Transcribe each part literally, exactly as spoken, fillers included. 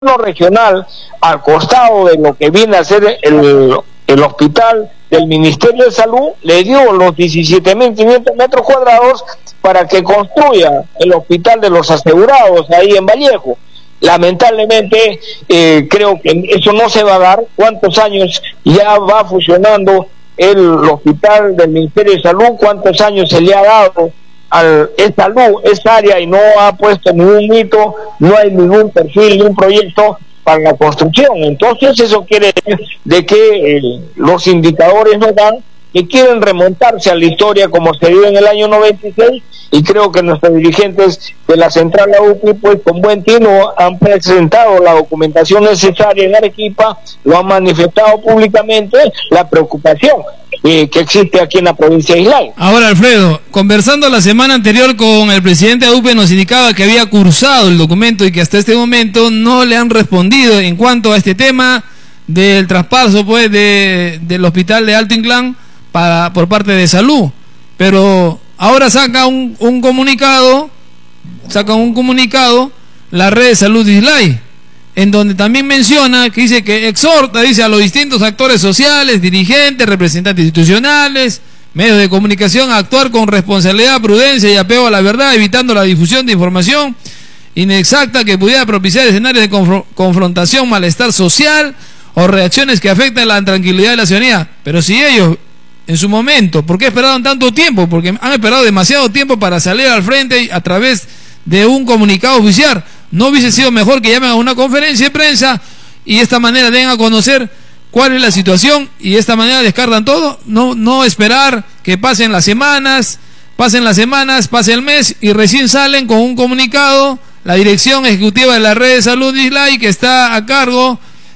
regional, al costado de lo que viene a ser el, el hospital del Ministerio de Salud, le dio los diecisiete mil quinientos metros cuadrados para que construya el hospital de los asegurados ahí en Vallejo. Lamentablemente eh, creo que eso no se va a dar. ¿Cuántos años ya va funcionando el hospital del Ministerio de Salud? ¿Cuántos años se le ha dado al esa salud, esa área, y no ha puesto ningún mito, no hay ningún perfil, ningún proyecto para la construcción? Entonces eso quiere decir de que eh, los indicadores no dan, que quieren remontarse a la historia como se dio en el año noventa y seis, y creo que nuestros dirigentes de la central A U P I, pues con buen tino han presentado la documentación necesaria en Arequipa, lo han manifestado públicamente, la preocupación eh, que existe aquí en la provincia de Islay. Ahora, Alfredo, conversando la semana anterior con el presidente de A U P I, nos indicaba que había cursado el documento y que hasta este momento no le han respondido en cuanto a este tema del traspaso, pues, de, del hospital de Alto Inclán para, por parte de Salud, pero ahora saca un, un comunicado, saca un comunicado la red de salud de Islay, en donde también menciona, que dice que exhorta, dice, a los distintos actores sociales, dirigentes, representantes institucionales, medios de comunicación a actuar con responsabilidad, prudencia y apego a la verdad, evitando la difusión de información inexacta que pudiera propiciar escenarios de confr confrontación, malestar social o reacciones que afecten la tranquilidad de la ciudadanía. Pero si ellos, en su momento, ¿por qué esperaron tanto tiempo? Porque han esperado demasiado tiempo para salir al frente a través de un comunicado oficial. ¿No hubiese sido mejor que llamen a una conferencia de prensa y de esta manera den a conocer cuál es la situación y de esta manera descartan todo? No, no esperar que pasen las semanas, pasen las semanas, pase el mes y recién salen con un comunicado la dirección ejecutiva de la red de salud de Islay, que está a cargo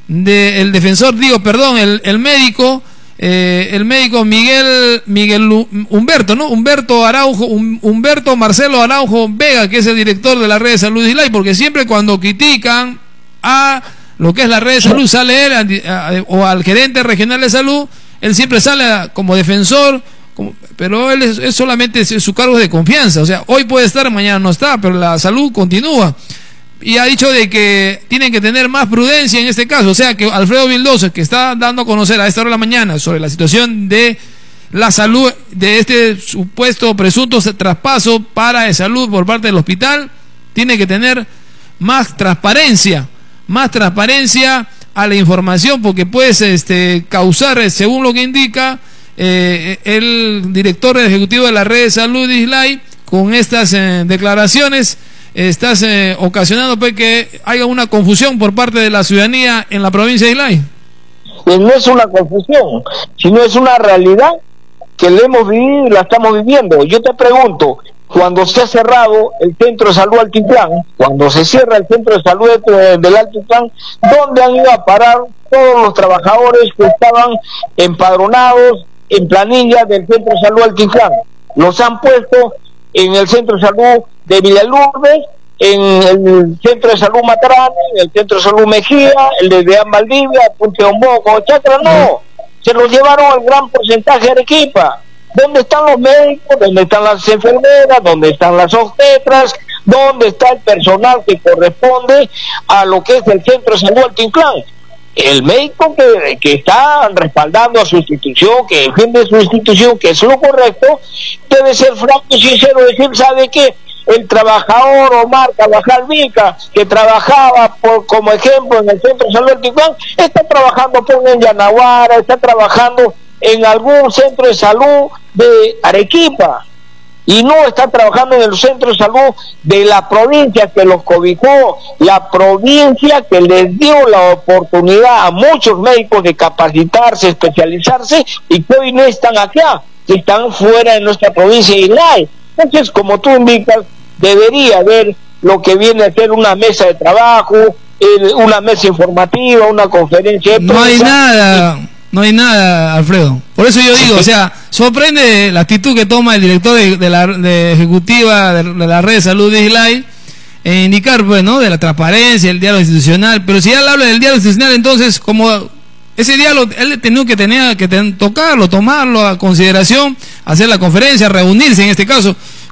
del defensor, digo, perdón, el, el médico, Eh, el médico Miguel Miguel Humberto, ¿no? Humberto Araujo, um, Humberto Marcelo Araujo Vega, que es el director de la red de salud de Islay, porque siempre cuando critican a lo que es la red de salud sale él, a, a, o al gerente regional de salud, él siempre sale a, como defensor, como, pero él es, es solamente es, su cargo de confianza, o sea, hoy puede estar, mañana no está, pero la salud continúa. Y ha dicho de que tienen que tener más prudencia en este caso, o sea que Alfredo Vildoso, que está dando a conocer a esta hora de la mañana sobre la situación de la salud, de este supuesto presunto traspaso para de salud por parte del hospital, tiene que tener más transparencia, más transparencia a la información, porque puede este, causar, según lo que indica eh, el director ejecutivo de la red de salud de Islay, con estas eh, declaraciones, estás eh, ocasionando pues, que haya una confusión por parte de la ciudadanía en la provincia de Islay. Pues no es una confusión, sino es una realidad que la hemos vivido y la estamos viviendo. Yo te pregunto, cuando se ha cerrado el centro de salud Alto Inclán, cuando se cierra el centro de salud de, del Alto Inclán, ¿dónde han ido a parar todos los trabajadores que estaban empadronados en planilla del centro de salud Alto Inclán? Los han puesto en el centro de salud de Villalurdes, en el centro de salud Matarani, en el centro de salud Mejía, el de Deán Valdivia, Punte Omboco, Chacra, no, se los llevaron al gran porcentaje de Arequipa. ¿Dónde están los médicos? ¿Dónde están las enfermeras? ¿Dónde están las obstetras? ¿Dónde está el personal que corresponde a lo que es el centro de salud Alto Inclán? El médico que, que está respaldando a su institución, que defiende su institución, que es lo correcto, debe ser franco y sincero, decir, ¿sabe qué? El trabajador Omar Carvajal Vica, que trabajaba por, como ejemplo en el centro de salud Alto Inclán, está trabajando por en Yanaguara, está trabajando en algún centro de salud de Arequipa, y no está trabajando en el centro de salud de la provincia que los cobijó, la provincia que les dio la oportunidad a muchos médicos de capacitarse, especializarse, y que hoy no están acá, que están fuera de nuestra provincia de Islay. Entonces, como tú indicas, debería haber lo que viene a ser una mesa de trabajo, eh, una mesa informativa, una conferencia de prensa. No hay nada... No hay nada, Alfredo. Por eso yo digo, o sea, sorprende la actitud que toma el director de, de la de ejecutiva de, de la red de salud de Islay en indicar, pues, ¿no?, de la transparencia, el diálogo institucional. Pero si él habla del diálogo institucional, entonces, como ese diálogo, él tenía que, tenía que ten, tocarlo, tomarlo a consideración, hacer la conferencia, reunirse en este caso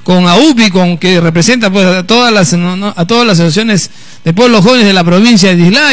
con A U P I, con que representa pues a todas las no, no, a todas las asociaciones de pueblos jóvenes de la provincia de Islay.